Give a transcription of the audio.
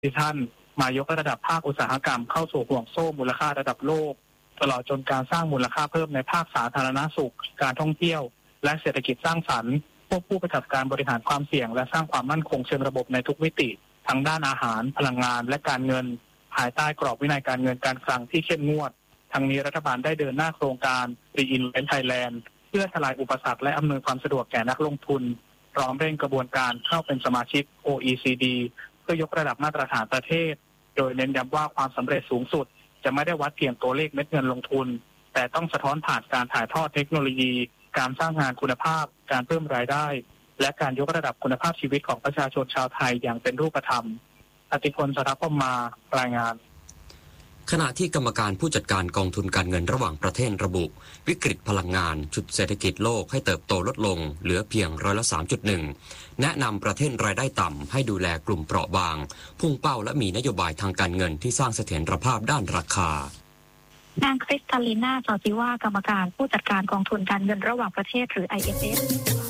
ที่ท่านมายกระดับภาคอุตสาหกรรมเข้าสู่ห่วงโซ่มูลค่าระดับโลกตลอดจนการสร้างมูลค่าเพิ่มในภาคสาธารณสุขการท่องเที่ยวและเศรษฐกิจสร้างสรรค์ควบคู่ไปกับการบริหารความเสี่ยงและสร้างความมั่นคงเชิงระบบในทุกมิติทั้งด้านอาหารพลังงานและการเงินภายใต้กรอบวินัยการเงินการคลังที่เข้มงวดทั้งนี้รัฐบาลได้เดินหน้าโครงการ Reinvent Thailand เพื่อทลายอุปสรรคและอำนวยความสะดวกแก่นักลงทุนพร้อมเร่งกระบวนการเข้าเป็นสมาชิก OECD เพื่อยกระดับมาตรฐานประเทศโดยเน้นย้ำว่าความสำเร็จสูงสุดจะไม่ได้วัดเพียงตัวเลขเม็ดเงินลงทุนแต่ต้องสะท้อนผ่านการถ่ายทอดเทคโนโลยีการสร้างงานคุณภาพการเพิ่มรายได้และการยกระดับคุณภาพชีวิตของประชาชนชาวไทยอย่างเป็นรูปธรรมอติพล สรัพพมารายงานขณะที่กรรมการผู้จัดการกองทุนการเงินระหว่างประเทศระบุวิกฤตพลังงานฉุดเศรษฐกิจโลกให้เติบโตลดลงเหลือเพียง3.1%แนะนำประเทศรายได้ต่ำให้ดูแลกลุ่มเปราะบางพุ่งเป้าและมีนโยบายทางการเงินที่สร้างเสถียรภาพด้านราคานางคริสตาลีนา จอร์จิวากรรมการผู้จัดการกองทุนการเงินระหว่างประเทศหรือ IMF